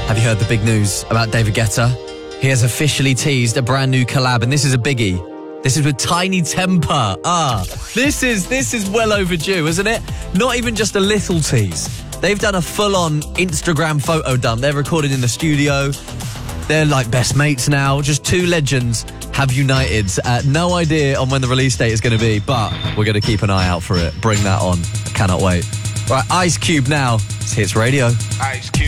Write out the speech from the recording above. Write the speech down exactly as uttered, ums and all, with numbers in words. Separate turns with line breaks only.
Have you heard the big news about David Guetta? He has officially teased a brand new collab, and this is a biggie. This is with Tiny Temper. Ah, this is this is well overdue, isn't it? Not even just a little tease. They've done a full-on Instagram photo dump. They're recorded in the studio. They're like best mates now. Just two legends have united. Uh, no idea on when the release date is going to be, but we're going to keep an eye out for it. Bring that on. I cannot wait. Right, Ice Cube now. It's Hits Radio.
Ice Cube.